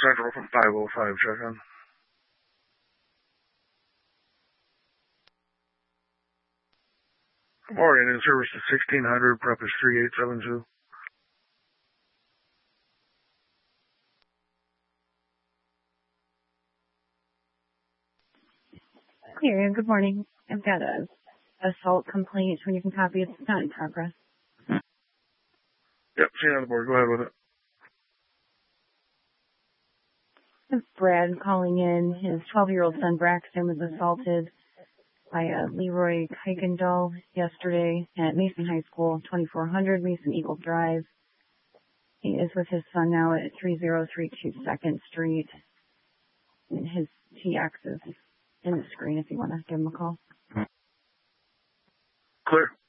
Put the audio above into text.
Central from 505, check in. Good morning, in service to 1600, prep is 3872. Here, good morning. I've got a assault complaint when you can copy it. It's not in progress. Yep, seen on the board. Go ahead with it. It's Brad calling in. His 12-year-old son Braxton was assaulted by Leroy Kuykendall yesterday at Mason High School, 2400 Mason Eagle Drive. He is with his son now at 3032 2nd Street. And his TX is in the screen if you want to give him a call. Clear.